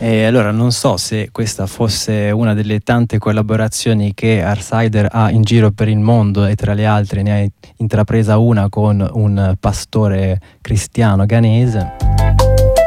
E allora non so se questa fosse una delle tante collaborazioni che Arsider ha in giro per il mondo, e tra le altre ne ha intrapresa una con un pastore cristiano ghanese.